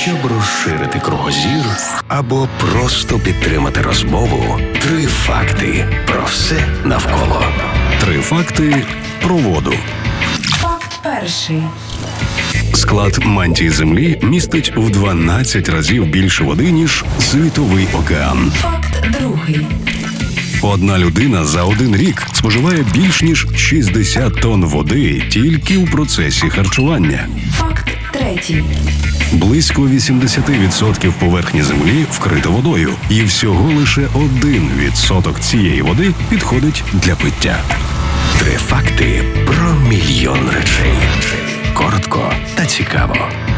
Щоб розширити кругозір або просто підтримати розмову, 3 факти про все навколо. 3 факти про воду. Факт перший. Склад мантії Землі містить в 12 разів більше води, ніж світовий океан. Факт другий. Одна людина за один рік споживає більш ніж 60 тонн води тільки у процесі харчування. Факт третій. Близько 80% поверхні Землі вкрито водою, і всього лише 1% цієї води підходить для пиття. 3 факти про мільйон речей. Коротко та цікаво.